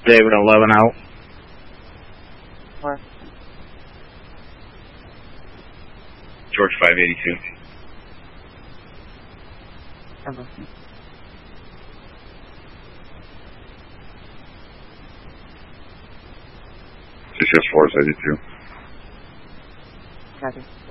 David 11 out. Or George 582. CCS 4 is 82. Copy.